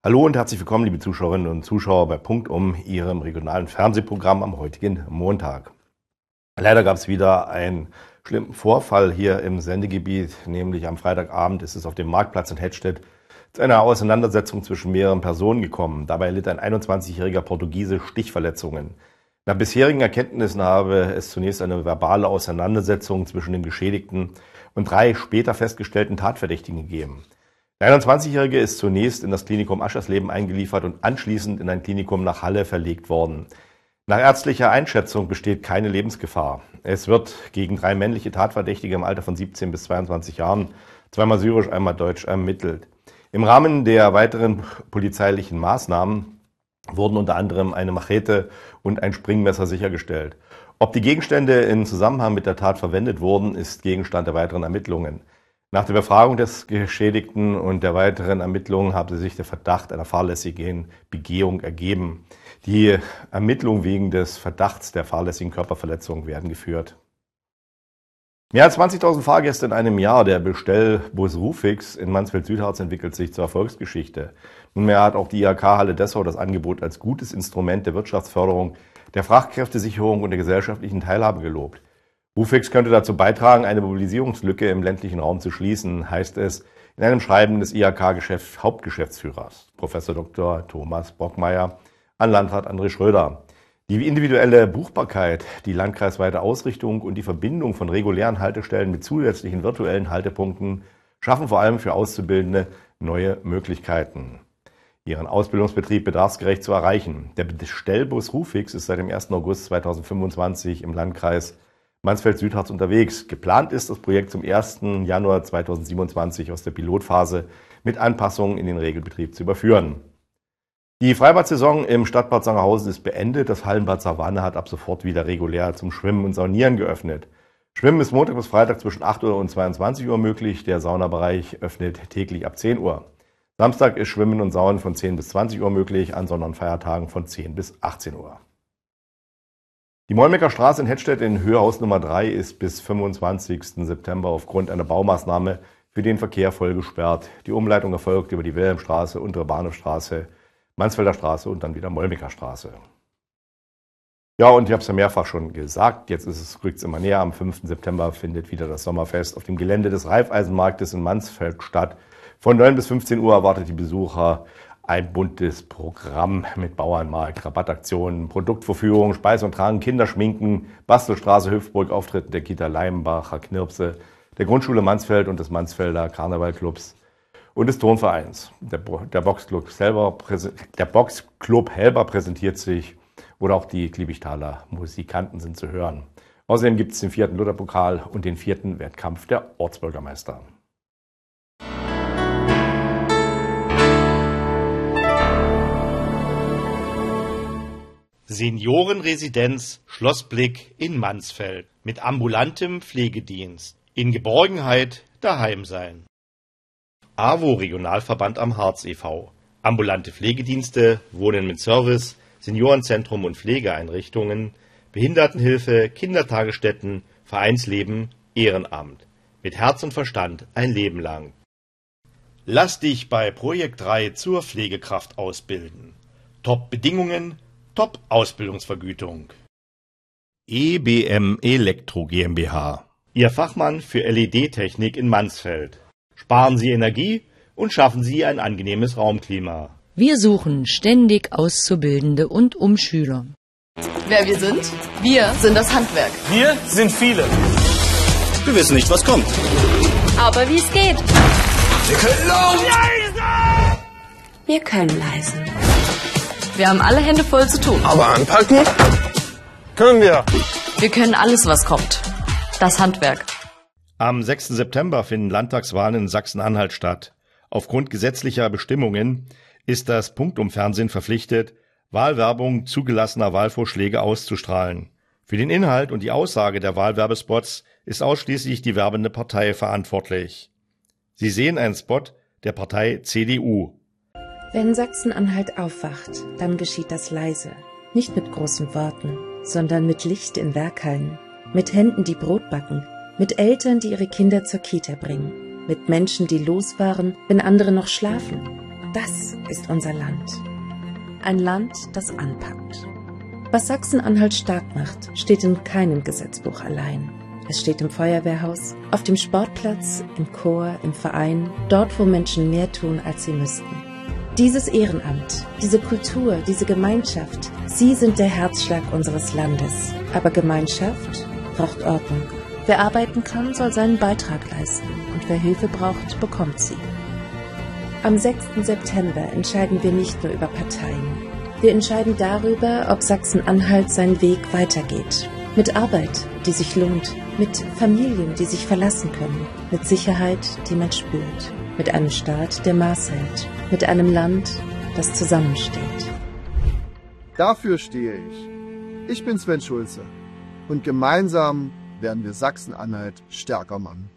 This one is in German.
Hallo und herzlich willkommen, liebe Zuschauerinnen und Zuschauer bei Punkt Ihrem regionalen Fernsehprogramm am heutigen Montag. Leider gab es wieder einen schlimmen Vorfall hier im Sendegebiet, nämlich am Freitagabend ist es auf dem Marktplatz in Hettstedt zu einer Auseinandersetzung zwischen mehreren Personen gekommen. Dabei litt ein 21-jähriger Portugiese Stichverletzungen. Nach bisherigen Erkenntnissen habe es zunächst eine verbale Auseinandersetzung zwischen dem Geschädigten und 3 später festgestellten Tatverdächtigen gegeben. Der 21-Jährige ist zunächst in das Klinikum Aschersleben eingeliefert und anschließend in ein Klinikum nach Halle verlegt worden. Nach ärztlicher Einschätzung besteht keine Lebensgefahr. Es wird gegen 3 männliche Tatverdächtige im Alter von 17 bis 22 Jahren, zweimal syrisch, einmal deutsch, ermittelt. Im Rahmen der weiteren polizeilichen Maßnahmen wurden unter anderem eine Machete und ein Springmesser sichergestellt. Ob die Gegenstände in Zusammenhang mit der Tat verwendet wurden, ist Gegenstand der weiteren Ermittlungen. Nach der Befragung des Geschädigten und der weiteren Ermittlungen habe sich der Verdacht einer fahrlässigen Begehung ergeben. Die Ermittlungen wegen des Verdachts der fahrlässigen Körperverletzung werden geführt. Mehr als 20.000 Fahrgäste in einem Jahr. Der Bestellbus Rufix in Mansfeld-Südharz entwickelt sich zur Erfolgsgeschichte. Nunmehr hat auch die IHK-Halle Dessau das Angebot als gutes Instrument der Wirtschaftsförderung, der Fachkräftesicherung und der gesellschaftlichen Teilhabe gelobt. Rufix könnte dazu beitragen, eine Mobilisierungslücke im ländlichen Raum zu schließen, heißt es in einem Schreiben des IHK-Hauptgeschäftsführers, Prof. Dr. Thomas Brockmeier, an Landrat André Schröder. Die individuelle Buchbarkeit, die landkreisweite Ausrichtung und die Verbindung von regulären Haltestellen mit zusätzlichen virtuellen Haltepunkten schaffen vor allem für Auszubildende neue Möglichkeiten, ihren Ausbildungsbetrieb bedarfsgerecht zu erreichen. Der Bestellbus Rufix ist seit dem 1. August 2025 im Landkreis Mansfeld-Südharz unterwegs. Geplant ist, das Projekt zum 1. Januar 2027 aus der Pilotphase mit Anpassungen in den Regelbetrieb zu überführen. Die Freibad-Saison im Stadtbad Sangerhausen ist beendet. Das Hallenbad Savanne hat ab sofort wieder regulär zum Schwimmen und Saunieren geöffnet. Schwimmen ist Montag bis Freitag zwischen 8 Uhr und 22 Uhr möglich. Der Saunabereich öffnet täglich ab 10 Uhr. Samstag ist Schwimmen und Saunen von 10 bis 20 Uhr möglich, an Sonn- und Feiertagen von 10 bis 18 Uhr. Die Molmecker Straße in Hettstedt in Höhehaus Nummer 3 ist bis 25. September aufgrund einer Baumaßnahme für den Verkehr voll gesperrt. Die Umleitung erfolgt über die Wilhelmstraße, Untere Bahnhofstraße, Mansfelder Straße und dann wieder Molmecker Straße. Ja, und ich habe es ja mehrfach schon gesagt, jetzt rückt es immer näher. Am 5. September findet wieder das Sommerfest auf dem Gelände des Raiffeisenmarktes in Mansfeld statt. Von 9 bis 15 Uhr erwartet die Besucher ein buntes Programm mit Bauernmarkt, Rabattaktionen, Produktvorführungen, Speise und Trank, Kinderschminken, Bastelstraße, Hüpfburg, Auftritten der Kita Leimenbacher Knirpse, der Grundschule Mansfeld und des Mansfelder Karnevalclubs und des Turnvereins. Der Boxclub Helber präsentiert sich oder auch die Kliebichtaler Musikanten sind zu hören. Außerdem gibt es den 4. Lutherpokal und den 4. Wettkampf der Ortsbürgermeister. Seniorenresidenz Schlossblick in Mansfeld mit ambulantem Pflegedienst. In Geborgenheit daheim sein. AWO Regionalverband am Harz e.V. Ambulante Pflegedienste, Wohnen mit Service, Seniorenzentrum und Pflegeeinrichtungen, Behindertenhilfe, Kindertagesstätten, Vereinsleben, Ehrenamt. Mit Herz und Verstand ein Leben lang. Lass dich bei Projekt 3 zur Pflegekraft ausbilden. Top-Bedingungen, Top-Ausbildungsvergütung. EBM Elektro GmbH. Ihr Fachmann für LED-Technik in Mansfeld. Sparen Sie Energie und schaffen Sie ein angenehmes Raumklima. Wir suchen ständig Auszubildende und Umschüler. Wer wir sind? Wir sind das Handwerk. Wir sind viele. Wir wissen nicht, was kommt. Aber wie es geht. Wir können laut. Leise. Wir können leise. Wir haben alle Hände voll zu tun. Aber anpacken können wir. Wir können alles, was kommt. Das Handwerk. Am 6. September finden Landtagswahlen in Sachsen-Anhalt statt. Aufgrund gesetzlicher Bestimmungen ist das Punktum-Fernsehen verpflichtet, Wahlwerbung zugelassener Wahlvorschläge auszustrahlen. Für den Inhalt und die Aussage der Wahlwerbespots ist ausschließlich die werbende Partei verantwortlich. Sie sehen einen Spot der Partei CDU. Wenn Sachsen-Anhalt aufwacht, dann geschieht das leise. Nicht mit großen Worten, sondern mit Licht in Werkhallen. Mit Händen, die Brot backen. Mit Eltern, die ihre Kinder zur Kita bringen. Mit Menschen, die losfahren, wenn andere noch schlafen. Das ist unser Land. Ein Land, das anpackt. Was Sachsen-Anhalt stark macht, steht in keinem Gesetzbuch allein. Es steht im Feuerwehrhaus, auf dem Sportplatz, im Chor, im Verein, dort, wo Menschen mehr tun, als sie müssten. Dieses Ehrenamt, diese Kultur, diese Gemeinschaft, sie sind der Herzschlag unseres Landes. Aber Gemeinschaft braucht Ordnung. Wer arbeiten kann, soll seinen Beitrag leisten. Und wer Hilfe braucht, bekommt sie. Am 6. September entscheiden wir nicht nur über Parteien. Wir entscheiden darüber, ob Sachsen-Anhalt seinen Weg weitergeht. Mit Arbeit, die sich lohnt. Mit Familien, die sich verlassen können. Mit Sicherheit, die man spürt. Mit einem Staat, der Maß hält. Mit einem Land, das zusammensteht. Dafür stehe ich. Ich bin Sven Schulze. Und gemeinsam werden wir Sachsen-Anhalt stärker machen.